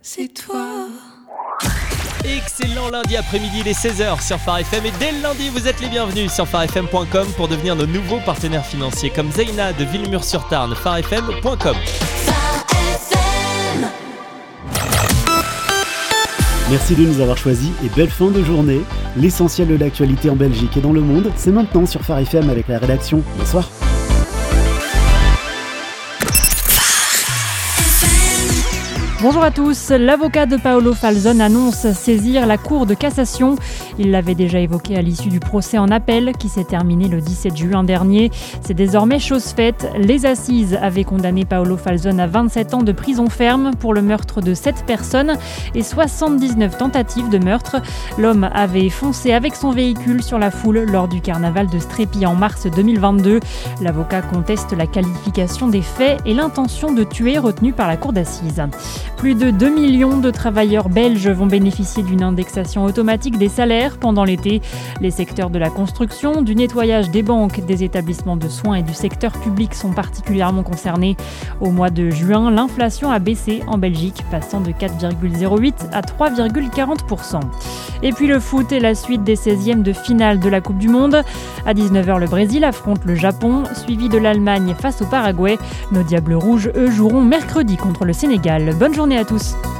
c'est toi. Excellent lundi après-midi, il est 16h sur Phare FM et dès le lundi, vous êtes les bienvenus sur pharefm.com pour devenir nos nouveaux partenaires financiers comme Zeyna de Villemur-sur-Tarn, pharefm.com. Merci de nous avoir choisis et belle fin de journée. L'essentiel de l'actualité en Belgique et dans le monde, c'est maintenant sur Phare FM avec la rédaction. Bonsoir. Bonjour à tous, l'avocat de Paolo Falzon annonce saisir la Cour de cassation. Il l'avait déjà évoqué à l'issue du procès en appel qui s'est terminé le 17 juin dernier. C'est désormais chose faite. Les assises avaient condamné Paolo Falzon à 27 ans de prison ferme pour le meurtre de 7 personnes et 79 tentatives de meurtre. L'homme avait foncé avec son véhicule sur la foule lors du carnaval de Strépy en mars 2022. L'avocat conteste la qualification des faits et l'intention de tuer retenue par la cour d'assises. Plus de 2 millions de travailleurs belges vont bénéficier d'une indexation automatique des salaires pendant l'été. Les secteurs de la construction, du nettoyage des banques, des établissements de soins et du secteur public sont particulièrement concernés. Au mois de juin, l'inflation a baissé en Belgique, passant de 4,08 à 3,40%. Et puis le foot et la suite des 16e de finale de la Coupe du Monde. À 19h, le Brésil affronte le Japon, suivi de l'Allemagne face au Paraguay. Nos Diables Rouges, eux, joueront mercredi contre le Sénégal. Bonne journée à tous.